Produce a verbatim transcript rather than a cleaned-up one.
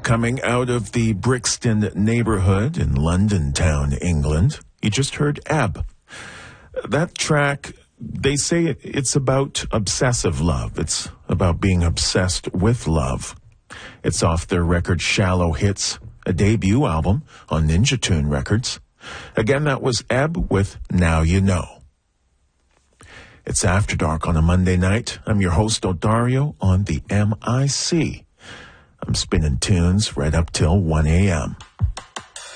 coming out of the Brixton neighborhood in London Town, England. You just heard Ebb. That track, they say it, it's about obsessive love. It's about being obsessed with love. It's off their record Shallow Hits, a debut album on Ninja Tune Records. Again, that was Ebb with Now You Know. It's After Dark on a Monday night. I'm your host, Odario, on the M I C. I'm spinning tunes right up till one a.m.